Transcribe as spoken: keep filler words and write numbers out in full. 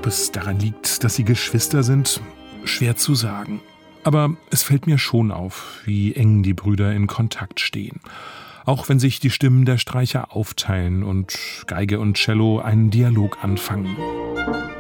Ob es daran liegt, dass sie Geschwister sind, schwer zu sagen. Aber es fällt mir schon auf, wie eng die Brüder in Kontakt stehen. Auch wenn sich die Stimmen der Streicher aufteilen und Geige und Cello einen Dialog anfangen.